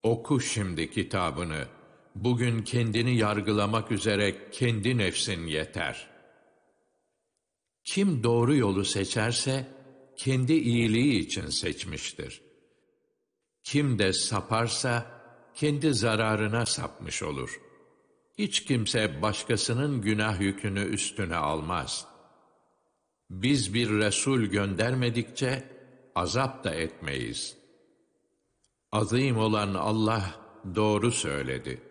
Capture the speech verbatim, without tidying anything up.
Oku şimdi kitabını. Bugün kendini yargılamak üzere kendi nefsin yeter. Kim doğru yolu seçerse, kendi iyiliği için seçmiştir. Kim de saparsa, kendi zararına sapmış olur. Hiç kimse başkasının günah yükünü üstüne almaz. Biz bir Resul göndermedikçe, azap da etmeyiz. Azim olan Allah doğru söyledi.